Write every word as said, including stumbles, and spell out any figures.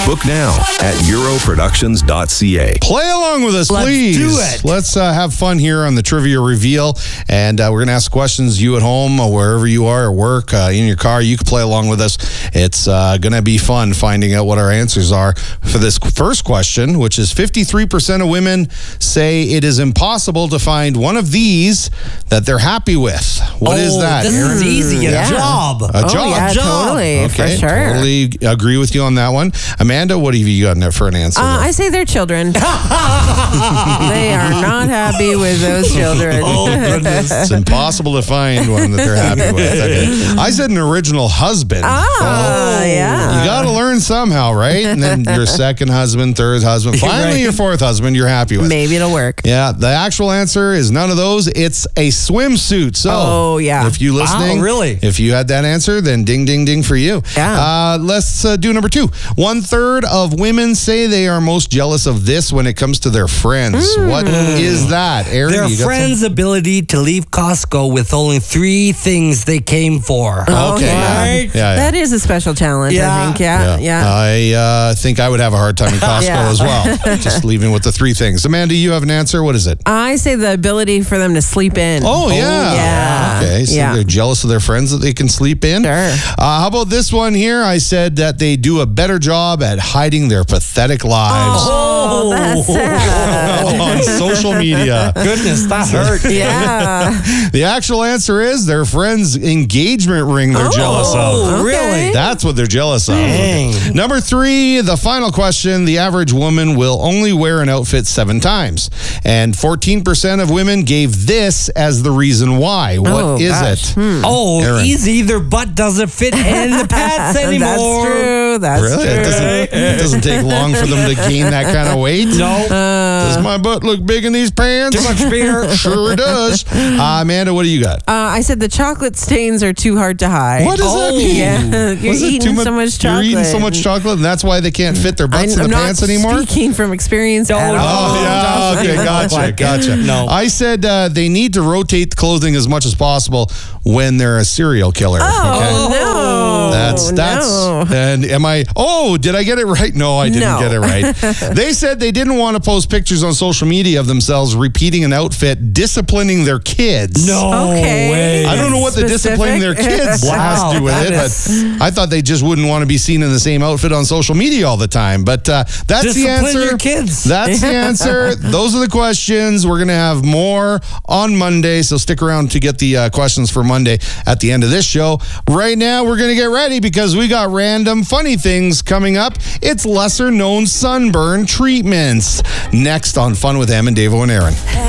Book now at euro productions dot c a. Play along with us, Let's please. do it. Let's uh, have fun here on the trivia reveal. And uh, we're going to ask questions. You at home, or wherever you are, at work, uh, in your car, you can play along with us. It's uh, going to be fun finding out what our answers are for this first question, which is fifty-three percent of women say it is impossible to find one of these that they're happy with. What oh, is that, This Aaron? is easy. A Yeah. job. A Oh, job. yeah, job. totally, Okay, for sure. totally agree with you on that one. Amanda, what have you got for an answer? Uh, there? I say they're children. They are not happy with those children. Oh, goodness. It's impossible to find one that they're happy with. Okay. I said an original husband. Ah, yeah. You got to learn somehow, right? And then your second husband, third husband, finally Right. your fourth husband, you're happy with. Maybe it'll work. Yeah, the actual answer is none of those. It's a swimsuit. So, Oh, yeah. if you listening, Wow, really? If you had that answer, then ding, ding, ding for you. Yeah. Uh, let's uh, do number two. One third of women say they are most jealous of this when it comes to their friends. What is that, Aaron? Their you got friend's ability to leave Costco with only three things they came for. some- Okay. yeah. Right? Yeah, yeah. That is a special challenge, Yeah. I think. Yeah, yeah. I uh, think I would have a hard time in Costco Yeah. as well. Just leaving with the three things. Amanda, you have an answer. What is it? I say the ability for them to sleep in. Oh, yeah. yeah. Okay, so Yeah. they're jealous of their friends that they can sleep in. Sure. Uh, how about this one here? I said that they do a better job at hiding their pathetic lives Oh, that's sad. on social media. Goodness, that hurt. Yeah. The actual answer is their friend's engagement ring they're jealous of. Oh, Okay. really? That's what they're jealous of. Dang. Number three, the final question. The average woman will only wear an outfit seven times. And fourteen percent of women gave this as the reason why. What Oh, is gosh. it? Oh, Aaron. easy. Their butt doesn't fit in the pants anymore. That's true. That's Really? true. It doesn't, it doesn't take long for them to gain that kind of weight? No. Does my butt look big in these pants? Too much beer. Sure it does. Uh, Amanda, what do you got? Uh, I said the chocolate stains are too hard to hide. What does that Oh. mean? Yeah, you're Was it eating too so much chocolate. You're eating so much chocolate, and that's why they can't fit their butts I'm, in the I'm pants not anymore? speaking from experience No, at no. all. Oh, yeah, okay, gotcha, like it. gotcha. No. I said uh, they need to rotate the clothing as much as possible when they're a serial killer. Oh, no. That's that's No. and am I oh did I get it right? No, I didn't No. get it right. They said they didn't want to post pictures on social media of themselves repeating an outfit, disciplining their kids. No Okay. way. I don't know what the disciplining their Specific. kids Wow, has to do with that it, is- but I thought they just wouldn't want to be seen in the same outfit on social media all the time. But uh, that's the Discipline answer. your kids. That's the answer. Those are the questions. We're going to have more on Monday, so stick around to get the uh, questions for Monday at the end of this show. Right now, we're going to get ready because we got random funny things coming up. It's lesser known sunburn treatments. Next on Fun with Em and Davo and Aaron.